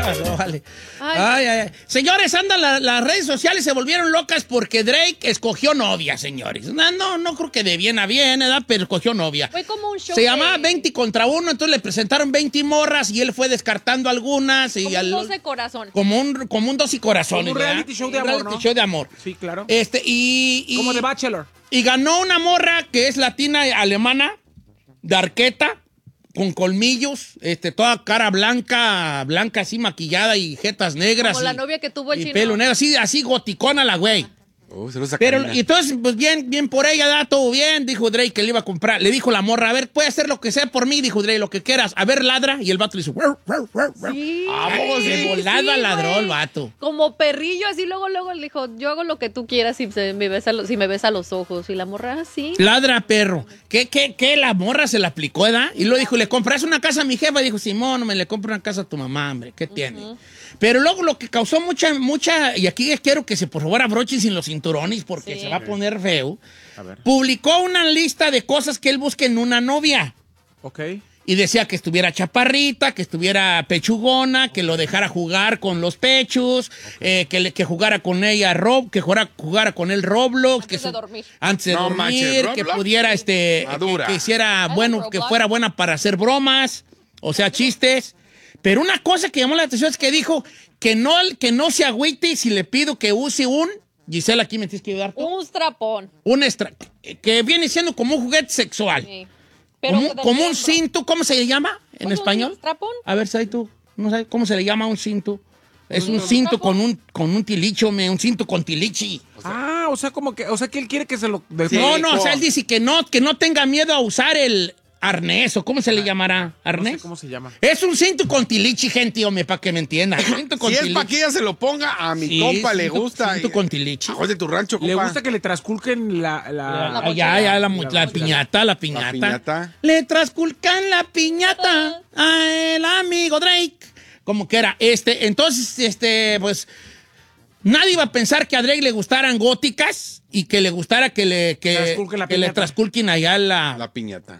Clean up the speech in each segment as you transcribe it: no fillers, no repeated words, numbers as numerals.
No, vale. Ay. Señores, las redes sociales se volvieron locas porque Drake escogió novia, señores. No creo que de bien a bien, ¿verdad? Pero escogió novia. Fue como un show. Se llamaba 20 contra 1, entonces le presentaron 20 morras y él fue descartando algunas. Como un 12 corazón. Como un 12 corazones. Como un reality show de amor, reality show de amor. Sí, claro. Como The Bachelor. Y ganó una morra que es latina alemana, de arqueta, con colmillos, toda cara blanca así maquillada y jetas negras. Como la novia que tuvo el y chino. pelo negro, así goticona la güey. Pero, y entonces, pues bien por ella, da todo bien, dijo Drake que le iba a comprar. Le dijo la morra, a ver, puede hacer lo que sea por mí, dijo Drake, lo que quieras. A ver, ladra. Y el vato le hizo, Sí, de volada ladró el vato. Como perrillo, así luego le dijo, yo hago lo que tú quieras si me ves a los ojos. Y la morra así. Ladra, perro. ¿Qué? La morra se la aplicó, ¿verdad? Y luego dijo, ¿le compras una casa a mi jefa? Dijo, Simón, no me le compro una casa a tu mamá, hombre. ¿Qué tiene? Pero luego lo que causó mucha, y aquí quiero que por favor abrochen sin los cinturones porque se va a poner feo. A ver. Publicó una lista de cosas que él busca en una novia. Ok. Y decía que estuviera chaparrita, que estuviera pechugona, que lo dejara jugar con los pechos, que jugara con ella, que jugara con él Roblox. Antes de dormir. Antes de dormir, manches, que Roblox. pudiera, que hiciera, bueno, que fuera buena para hacer bromas, o sea, chistes. Pero una cosa que llamó la atención es que dijo que no se agüite si le pido que use Gisela, aquí me tienes que ayudar tú. Un strapón. Que viene siendo como un juguete sexual. Sí. Pero como un cinto, ¿cómo se le llama en español? ¿Un strapón? A ver, ¿sabes tú? No sabes cómo se le llama a un cinto. Es un cinto con un tilicho, un cinto con tilichi. O sea que él quiere que se lo... O sea, él dice que no tenga miedo a usar el arnés, o ¿cómo se le llamará? ¿Arnés? No sé cómo se llama. Es un cinto con tilichi, gente, hombre, para que me entiendan. Cinto con Si es tilichi. para que ella se lo ponga, a mi compa le gusta. Cinto con tilichi. Joder, de tu rancho, compa. Le gusta que le trasculquen la piñata. La piñata. Le trasculcan la piñata a el amigo Drake. Como que era entonces, pues nadie iba a pensar que a Drake le gustaran góticas y que le gustara que le trasculquen allá la piñata.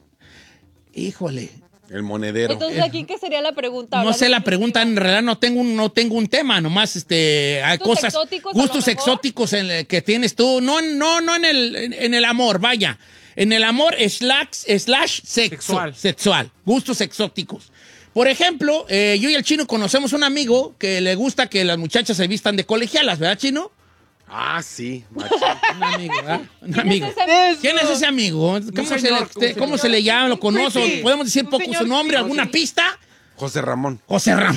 Híjole. El monedero. Entonces, ¿aquí qué sería la pregunta? No sé la pregunta, en realidad no tengo un tema, nomás hay cosas, gustos exóticos que tienes tú. No en el amor, vaya. En el amor slash sexual. Gustos exóticos. Por ejemplo, yo y el Chino conocemos un amigo que le gusta que las muchachas se vistan de colegialas, ¿verdad, Chino? Ah, sí. Un amigo, ¿verdad? Un amigo. ¿Quién es ese amigo? ¿Cómo se le llama? ¿Lo conoce? Sí. ¿Podemos decir poco su nombre? Sí. ¿Alguna pista? José Ramón. José Ramón.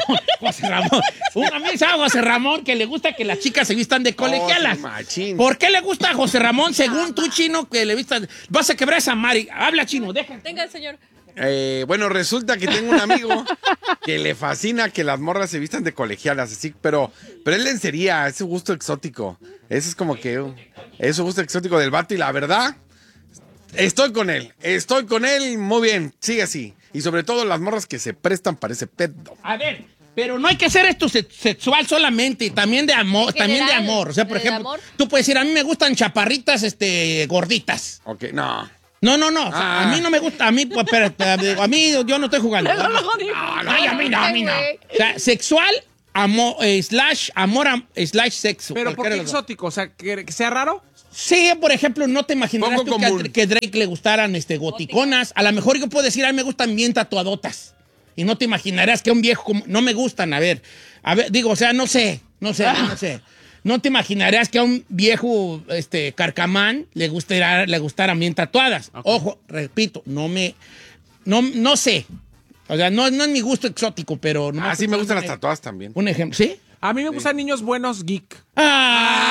Un amigo se llama José Ramón que le gusta que las chicas se vistan de colegialas. Machín. ¿Por qué le gusta a José Ramón, según tú, Chino, que le vistas? Vas a quebrar esa Mari. Habla, Chino, deja. Venga, señor. Bueno, resulta que tengo un amigo que le fascina que las morras se vistan de colegialas, así, pero él en sería, es su gusto exótico. Eso es como que es su gusto exótico del vato y la verdad, estoy con él, muy bien, sigue así. Y sobre todo las morras que se prestan para ese pedo. A ver, pero no hay que hacer esto sexual solamente, también de amor, O sea, por ejemplo, tú puedes decir, a mí me gustan chaparritas, gorditas. Ok, no. No. O sea, a mí no me gusta. A mí yo no estoy jugando. No, a mí no. O sea, sexual, amor, slash sexo. ¿Pero por qué exótico? O sea, ¿que sea raro? Sí, por ejemplo, no te imaginarás Poco tú común. que Drake le gustaran goticonas. A lo mejor yo puedo decir, a mí me gustan bien tatuadotas. Y no te imaginarás que a un viejo no me gustan. A ver, digo, o sea, no sé. No te imaginarás que a un viejo carcamán le gustaran bien tatuadas. Okay. Ojo, repito, no sé. O sea, no es mi gusto exótico, pero... Sí me gustan las tatuadas también. Un ejemplo, ¿sí? A mí me gustan niños buenos geek.